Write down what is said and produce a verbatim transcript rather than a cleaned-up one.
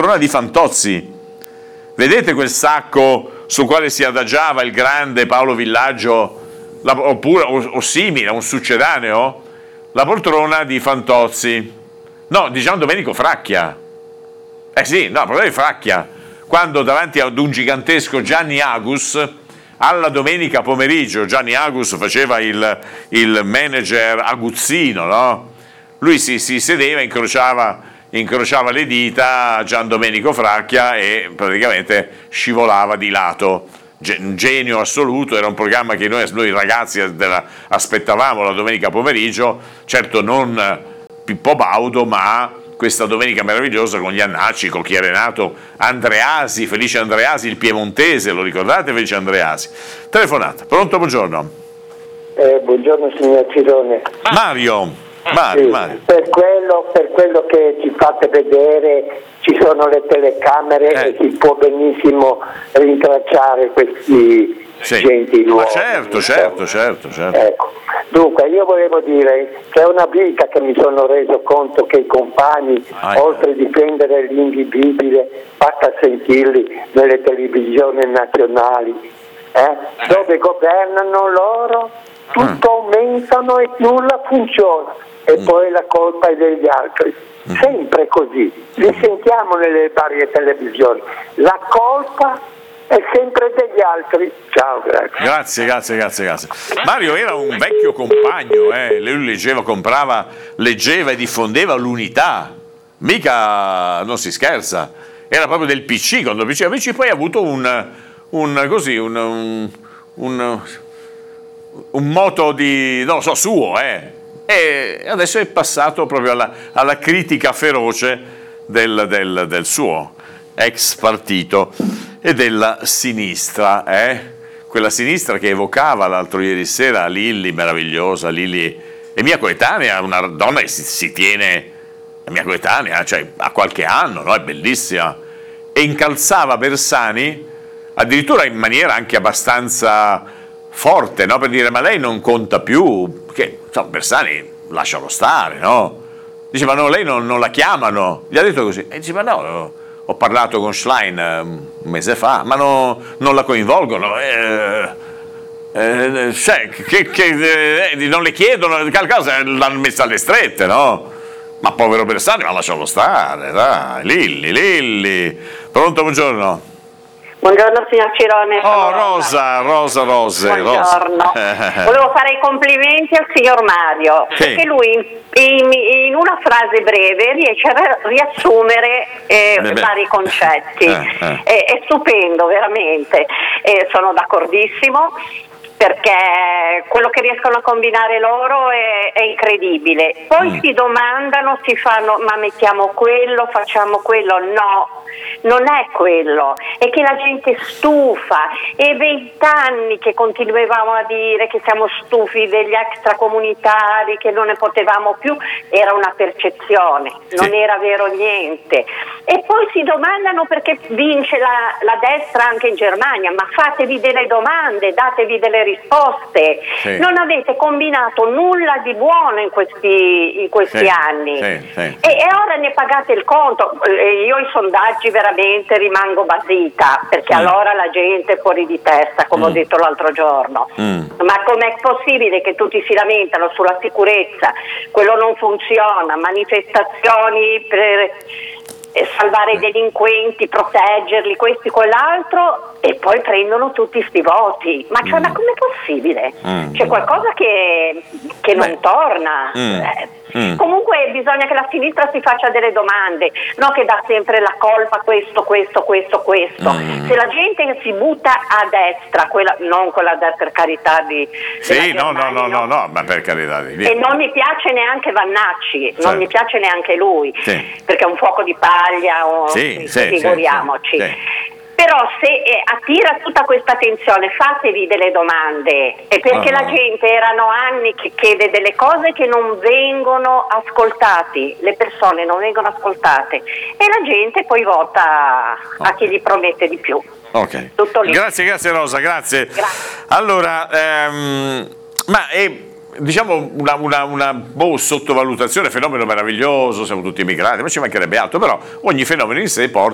poltrona di Fantozzi. Vedete quel sacco sul quale si adagiava il grande Paolo Villaggio, la, oppure, o, o simile, un succedaneo? La poltrona di Fantozzi. No, diciamo Domenico Fracchia. Eh sì, no, la poltrona di Fracchia. Quando davanti ad un gigantesco Gianni Agus, alla domenica pomeriggio, Gianni Agus faceva il, il manager aguzzino, no? Lui si, si sedeva, incrociava, incrociava le dita a Gian Domenico Fracchia e praticamente scivolava di lato. Un genio assoluto, era un programma che noi, noi ragazzi della, aspettavamo la domenica pomeriggio, certo non Pippo Baudo, ma questa domenica meravigliosa con gli Annacci, con chi era nato, Andreasi, Felice Andreasi, il piemontese, lo ricordate Felice Andreasi? Telefonata, pronto, buongiorno. Eh, buongiorno signor Cirone. Mario. Mario, sì, Mario. Per, quello, per quello che ci fate vedere ci sono le telecamere eh. e si può benissimo rintracciare questi sì. genti nuovi. Ma certo, certo, certo, certo. Ecco. Dunque io volevo dire che è una vita che mi sono reso conto che i compagni, ah, oltre a difendere l'invivibile, basta sentirli nelle televisioni nazionali, eh? dove governano loro, tutto aumentano e nulla funziona. E poi la colpa è degli altri, sempre così, li sentiamo nelle varie televisioni, la colpa è sempre degli altri. Ciao, grazie. Grazie, grazie, grazie, grazie. Mario era un vecchio compagno, eh. Lui leggeva, comprava, leggeva e diffondeva l'Unità, mica non si scherza, era proprio del P C, quando il P C, il P C poi ha avuto un, un così, un, un, un, un moto di, non lo so, suo, eh. E adesso è passato proprio alla, alla critica feroce del, del, del suo ex partito e della sinistra, eh? Quella sinistra che evocava l'altro ieri sera Lilli, meravigliosa, Lilli è mia coetanea, una donna che si, si tiene, è mia coetanea, cioè ha qualche anno, no? È bellissima, e incalzava Bersani addirittura in maniera anche abbastanza forte, no? Per dire, ma lei non conta più, che insomma, Bersani lascialo stare, no? Dice, ma no, lei non, non la chiamano, gli ha detto così, e dice, ma no, ho parlato con Schlein un mese fa, ma no, non la coinvolgono, eh, eh, cioè, che, che, eh, non le chiedono, qualcosa l'hanno messa alle strette, no? Ma povero Bersani, ma lascialo stare, dai, Lilli, Lilli. Pronto, buongiorno. Buongiorno signor Cirone. Oh Rosa, Rosa, Rose. Buongiorno. Rosa. Volevo fare i complimenti al signor Mario, sì. perché lui in, in una frase breve riesce a riassumere eh, vari concetti. Eh, eh. È, è stupendo, veramente. Eh, sono d'accordissimo, perché quello che riescono a combinare loro è, è incredibile. Poi mm. si domandano, si fanno, ma mettiamo quello, facciamo quello? No, non è quello, è che la gente è stufa, è vent'anni che continuavamo a dire che siamo stufi degli extracomunitari, che non ne potevamo più, era una percezione, non sì. era vero niente. E poi si domandano perché vince la, la destra anche in Germania, ma fatevi delle domande, datevi delle risposte. Sì. Non avete combinato nulla di buono in questi, in questi sì. anni sì, sì. E, e ora ne pagate il conto. Io i sondaggi veramente rimango basita, perché mm. allora la gente è fuori di testa, come mm. ho detto l'altro giorno. Mm. Ma com'è possibile che tutti si lamentano sulla sicurezza, quello non funziona, manifestazioni per salvare i delinquenti, proteggerli, questi, quell'altro, e poi prendono tutti sti voti. Ma, cioè, mm. ma com'è possibile? Mm. C'è qualcosa che, che non Beh. torna. Mm. Eh, mm. Comunque bisogna che la sinistra si faccia delle domande, non che dà sempre la colpa questo, questo, questo, questo. Mm. Se la gente si butta a destra, quella, non quella da, per carità di... Sì, no, no, no, no, no, ma per carità di... E non mi piace neanche Vannacci, certo. non mi piace neanche lui, sì. perché è un fuoco di paglia, o, sì, sì, figuriamoci. Sì, sì. Però se eh, attira tutta questa attenzione, fatevi delle domande, e perché uh-huh. la gente erano anni che chiede delle cose che non vengono ascoltati, le persone non vengono ascoltate, e la gente poi vota okay. a chi gli promette di più. Ok. Tutto lì. Grazie, grazie Rosa, grazie. Grazie. Allora, ehm, ma è diciamo una, una, una boh, sottovalutazione, fenomeno meraviglioso, siamo tutti immigrati, ma ci mancherebbe altro, però ogni fenomeno in sé porta